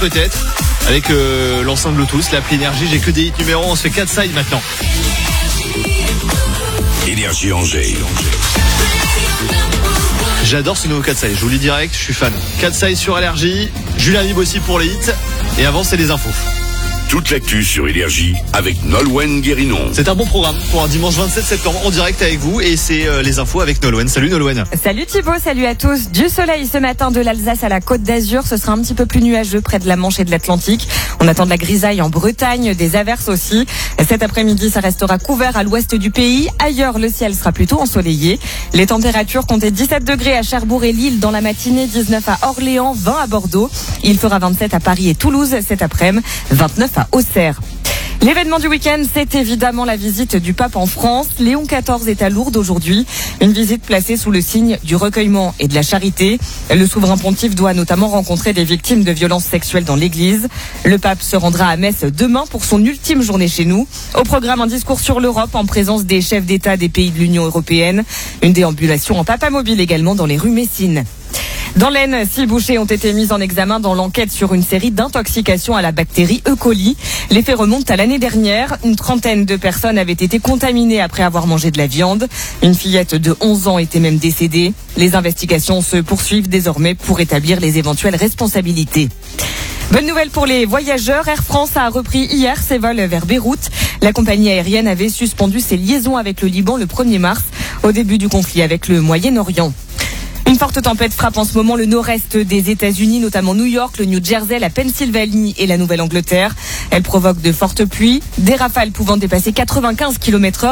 peut-être avec l'enceinte Bluetooth, l'appli Énergie. J'ai que des hits numéro 1, on se fait 4 sides maintenant. Énergie Angers. J'adore ce nouveau 4 sides, je vous le dis direct, je suis fan. 4 sides sur Énergie, Julien Libre aussi pour les hits. Et avant, c'est les infos. Toute l'actu sur Énergie avec Nolwenn Guérinon. C'est un bon programme pour un dimanche 27 septembre en direct avec vous et c'est les infos avec Nolwenn. Salut Nolwenn. Salut Thibaut, salut à tous. Du soleil ce matin de l'Alsace à la Côte d'Azur. Ce sera un petit peu plus nuageux près de la Manche et de l'Atlantique. On attend de la grisaille en Bretagne, des averses aussi. Cet après-midi, ça restera couvert à l'ouest du pays. Ailleurs, le ciel sera plutôt ensoleillé. Les températures comptaient 17 degrés à Cherbourg et Lille dans la matinée, 19 à Orléans, 20 à Bordeaux. Il fera 27 à Paris et Toulouse cet après-midi, 29 à Auxerre. L'événement du week-end, c'est évidemment la visite du pape en France. Léon XIV est à Lourdes aujourd'hui. Une visite placée sous le signe du recueillement et de la charité. Le souverain pontife doit notamment rencontrer des victimes de violences sexuelles dans l'église. Le pape se rendra à Metz demain pour son ultime journée chez nous. Au programme, un discours sur l'Europe en présence des chefs d'État des pays de l'Union européenne. Une déambulation en papamobile également dans les rues Messines. Dans l'Aisne, 6 bouchers ont été mis en examen dans l'enquête sur une série d'intoxications à la bactérie E. coli. Les faits remontent à l'année dernière. Une trentaine de personnes avaient été contaminées après avoir mangé de la viande. Une fillette de 11 ans était même décédée. Les investigations se poursuivent désormais pour établir les éventuelles responsabilités. Bonne nouvelle pour les voyageurs. Air France a repris hier ses vols vers Beyrouth. La compagnie aérienne avait suspendu ses liaisons avec le Liban le 1er mars, au début du conflit avec le Moyen-Orient. Une forte tempête frappe en ce moment le nord-est des États-Unis, notamment New York, le New Jersey, la Pennsylvanie et la Nouvelle-Angleterre. Elle provoque de fortes pluies, des rafales pouvant dépasser 95 km/h.